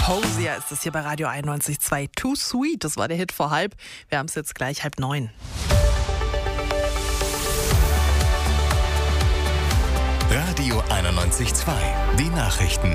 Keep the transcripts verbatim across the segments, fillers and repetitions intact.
Hosier ist es hier bei Radio einundneunzig Komma zwei. Too Sweet, das war der Hit vor halb. Wir haben es jetzt gleich halb neun. Radio einundneunzig Komma zwei, die Nachrichten.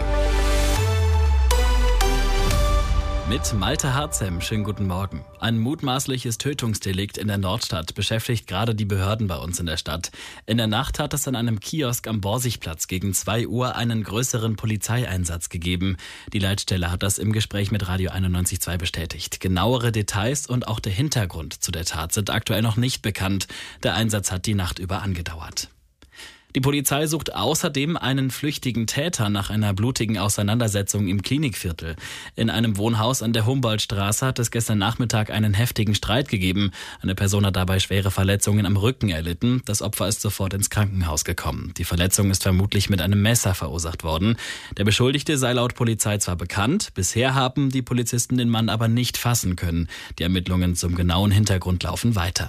Mit Malte Harzem, schönen guten Morgen. Ein mutmaßliches Tötungsdelikt in der Nordstadt beschäftigt gerade die Behörden bei uns in der Stadt. In der Nacht hat es an einem Kiosk am Borsigplatz gegen zwei Uhr einen größeren Polizeieinsatz gegeben. Die Leitstelle hat das im Gespräch mit Radio einundneunzig Komma zwei bestätigt. Genauere Details und auch der Hintergrund zu der Tat sind aktuell noch nicht bekannt. Der Einsatz hat die Nacht über angedauert. Die Polizei sucht außerdem einen flüchtigen Täter nach einer blutigen Auseinandersetzung im Klinikviertel. In einem Wohnhaus an der Humboldtstraße hat es gestern Nachmittag einen heftigen Streit gegeben. Eine Person hat dabei schwere Verletzungen am Rücken erlitten. Das Opfer ist sofort ins Krankenhaus gekommen. Die Verletzung ist vermutlich mit einem Messer verursacht worden. Der Beschuldigte sei laut Polizei zwar bekannt, bisher haben die Polizisten den Mann aber nicht fassen können. Die Ermittlungen zum genauen Hintergrund laufen weiter.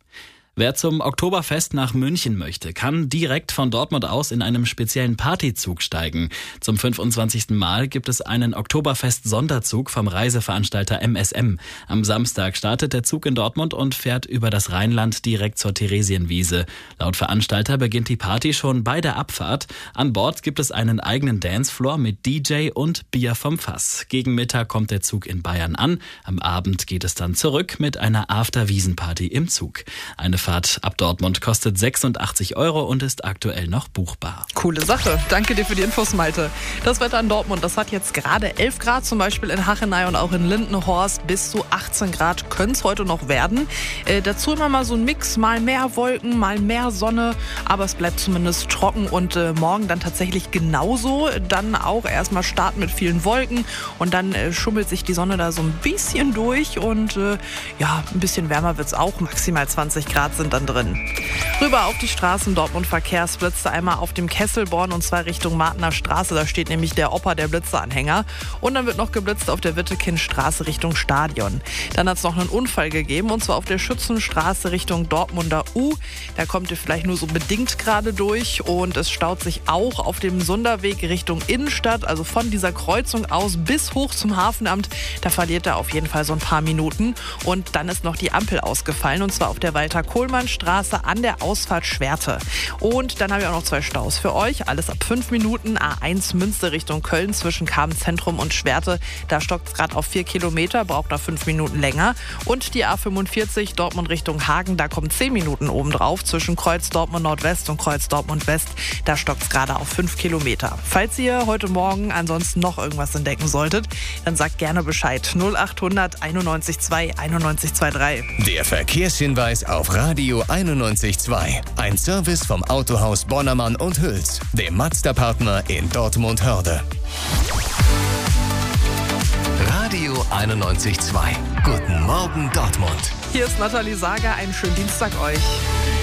Wer zum Oktoberfest nach München möchte, kann direkt von Dortmund aus in einem speziellen Partyzug steigen. Zum fünfundzwanzigsten Mal gibt es einen Oktoberfest-Sonderzug vom Reiseveranstalter M S M. Am Samstag startet der Zug in Dortmund und fährt über das Rheinland direkt zur Theresienwiese. Laut Veranstalter beginnt die Party schon bei der Abfahrt. An Bord gibt es einen eigenen Dancefloor mit D J und Bier vom Fass. Gegen Mittag kommt der Zug in Bayern an. Am Abend geht es dann zurück mit einer After-Wiesen-Party im Zug. Eine Fahrt ab Dortmund kostet sechsundachtzig Euro und ist aktuell noch buchbar. Coole Sache. Danke dir für die Infos, Malte. Das Wetter in Dortmund, das hat jetzt gerade elf Grad, zum Beispiel in Hachenay und auch in Lindenhorst. Bis zu achtzehn Grad können es heute noch werden. Äh, dazu immer mal so ein Mix, mal mehr Wolken, mal mehr Sonne. Aber es bleibt zumindest trocken und äh, morgen dann tatsächlich genauso. Dann auch erstmal starten mit vielen Wolken und dann äh, schummelt sich die Sonne da so ein bisschen durch. Und äh, ja, ein bisschen wärmer wird es auch. Maximal zwanzig Grad sind dann drin. Rüber auf die Straßen Dortmund Verkehrsblitze, einmal auf dem Kesselborn und zwar Richtung Martner Straße. Da steht nämlich der Opa der Blitzeanhänger. Und dann wird noch geblitzt auf der Wittekindstraße Richtung Stadion. Dann hat es noch einen Unfall gegeben und zwar auf der Schützenstraße Richtung Dortmunder U. Da kommt ihr vielleicht nur so bedingt gerade durch und es staut sich auch auf dem Sunderweg Richtung Innenstadt, also von dieser Kreuzung aus bis hoch zum Hafenamt. Da verliert er auf jeden Fall so ein paar Minuten und dann ist noch die Ampel ausgefallen und zwar auf der Walter-Kohlmann-Straße an der Ausfahrt Schwerte. Und dann habe ich auch noch zwei Staus für euch. Alles ab fünf Minuten. A eins Münster Richtung Köln zwischen Kabenzentrum und Schwerte. Da stockt es gerade auf vier Kilometer, braucht da fünf Minuten länger. Und die A fünfundvierzig Dortmund Richtung Hagen. Da kommen zehn Minuten obendrauf zwischen Kreuz Dortmund Nordwest und Kreuz Dortmund West. Da stockt es gerade auf fünf Kilometer. Falls ihr heute Morgen ansonsten noch irgendwas entdecken solltet, dann sagt gerne Bescheid. null achthundert einundneunzig zwei einundneunzig drei. Der Verkehrshinweis auf Radio einundneunzig Komma zwei. Ein Service vom Autohaus Bonnermann und Hüls, dem Mazda-Partner in Dortmund-Hörde. Radio einundneunzig Komma zwei. Guten Morgen Dortmund. Hier ist Nathalie Sager. Einen schönen Dienstag euch.